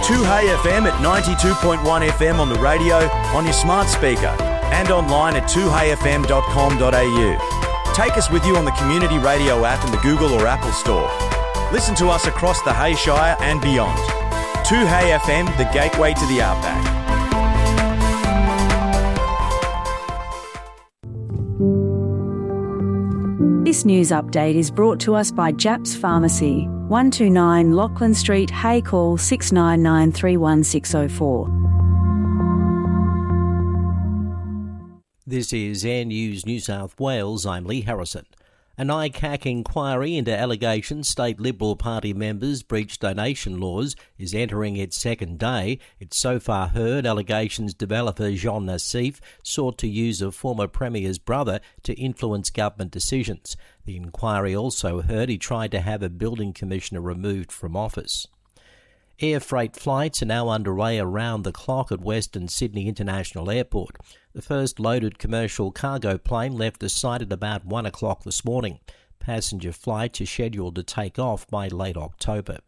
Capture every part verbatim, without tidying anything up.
two Hey F M at ninety-two point one F M on the radio, on your smart speaker, and online at two hey f m dot com dot a u. Take us with you on the Community Radio app in the Google or Apple Store. Listen to us across the Hay Shire and beyond. two Hey F M, the gateway to the outback. This news update is brought to us by Japs Pharmacy, one two nine Lachlan Street, Hay, call six nine nine three one six zero four. This is Air News New South Wales. I'm Lee Harrison. An I C A C inquiry into allegations state Liberal Party members breached donation laws is entering its second day. It's so far heard allegations developer Jean Nassif sought to use a former Premier's brother to influence government decisions. The inquiry also heard he tried to have a building commissioner removed from office. Air freight flights are now underway around the clock at Western Sydney International Airport. The first loaded commercial cargo plane left the site at about one o'clock this morning. Passenger flights are scheduled to take off by late October.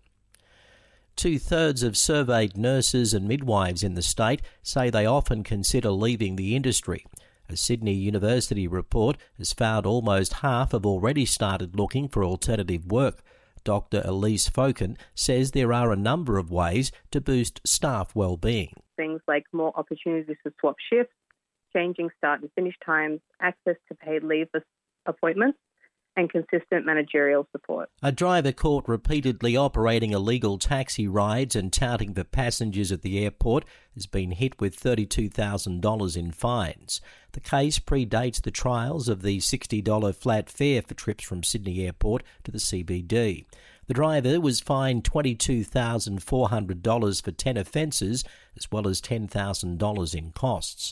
Two-thirds of surveyed nurses and midwives in the state say they often consider leaving the industry. A Sydney University report has found almost half have already started looking for alternative work. Doctor Elise Foken says there are a number of ways to boost staff well-being. Things like more opportunities to swap shifts, changing start and finish times, access to paid leave appointments, and consistent managerial support. A driver caught repeatedly operating illegal taxi rides and touting for passengers at the airport has been hit with thirty-two thousand dollars in fines. The case predates the trials of the sixty dollars flat fare for trips from Sydney Airport to the C B D. The driver was fined twenty-two thousand four hundred dollars for ten offences, as well as ten thousand dollars in costs.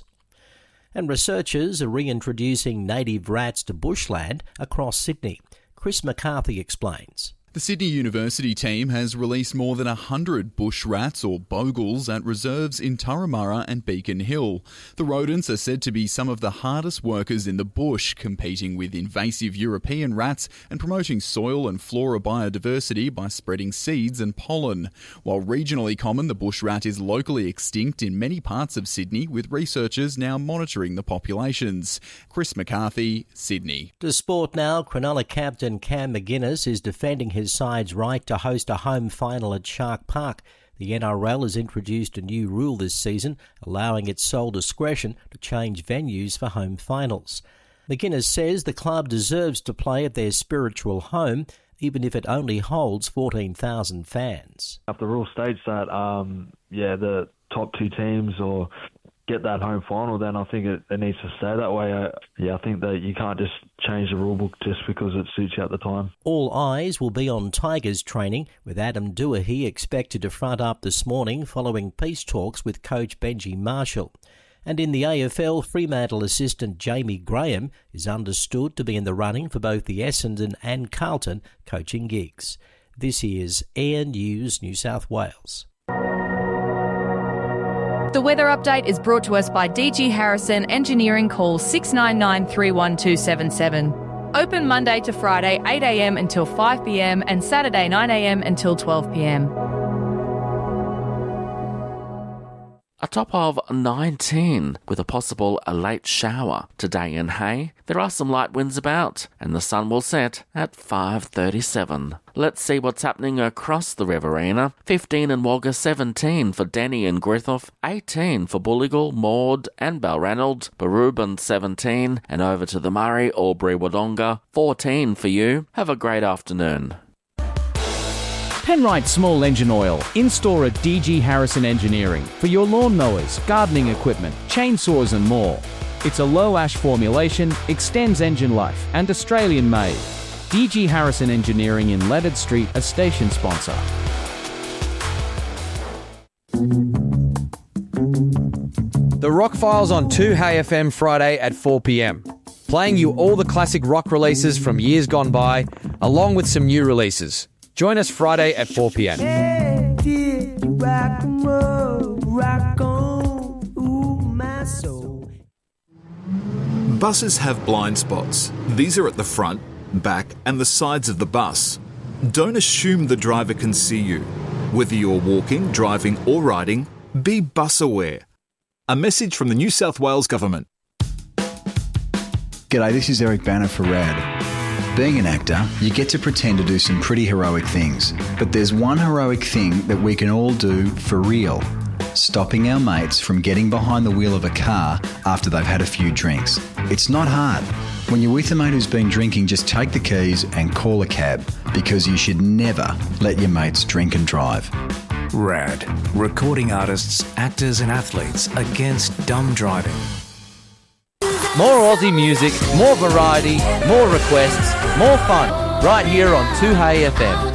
And researchers are reintroducing native rats to bushland across Sydney. Chris McCarthy explains. The Sydney University team has released more than one hundred bush rats or bogles at reserves in Turramurra and Beacon Hill. The rodents are said to be some of the hardest workers in the bush, competing with invasive European rats and promoting soil and flora biodiversity by spreading seeds and pollen. While regionally common, the bush rat is locally extinct in many parts of Sydney, with researchers now monitoring the populations. Chris McCarthy, Sydney. To sport now, Cronulla captain Cam McGuinness is defending his side's right to host a home final at Shark Park. The N R L has introduced a new rule this season, allowing its sole discretion to change venues for home finals. McGuinness says the club deserves to play at their spiritual home, even if it only holds fourteen thousand fans. If the rule states that, um, yeah, the top two teams or get that home final, then I think it, it needs to stay that way. I, yeah, I think that you can't just change the rule book just because it suits you at the time. All eyes will be on Tigers training, with Adam Doohey expected to front up this morning following peace talks with coach Benji Marshall. And in the A F L, Fremantle assistant Jamie Graham is understood to be in the running for both the Essendon and Carlton coaching gigs. This is Air News New South Wales. The weather update is brought to us by D G Harrison Engineering. Call six nine nine three one two seven seven. Open Monday to Friday eight a m until five p m and Saturday nine a m until twelve p m. A top of nineteen with a possible a late shower today in Hay. There are some light winds about and the sun will set at five thirty-seven. Let's see what's happening across the Riverina. fifteen in Wagga, seventeen for Denny and Griffith, eighteen for Bulligal, Maud and Balranald, Barubin seventeen, and over to the Murray, Albury, Wodonga, fourteen for you. Have a great afternoon. Penrite Small Engine Oil, in-store at D G Harrison Engineering for your lawnmowers, gardening equipment, chainsaws and more. It's a low-ash formulation, extends engine life and Australian-made. D G Harrison Engineering in Leonard Street, a station sponsor. The Rock Files on two Hey F M Friday at four p m. Playing you all the classic rock releases from years gone by, along with some new releases. Join us Friday at four p m. Hey, dear, rock and roll, rock on, ooh, my soul. Buses have blind spots. These are at the front, back, and the sides of the bus. Don't assume the driver can see you. Whether you're walking, driving or riding, be bus aware. A message from the New South Wales Government. G'day, this is Eric Banner for RAD. Being an actor, you get to pretend to do some pretty heroic things. But there's one heroic thing that we can all do for real. Stopping our mates from getting behind the wheel of a car after they've had a few drinks. It's not hard. When you're with a mate who's been drinking, just take the keys and call a cab, because you should never let your mates drink and drive. RAD. Recording artists, actors and athletes against dumb driving. More Aussie music, more variety, more requests, more fun, right here on two Hey F M.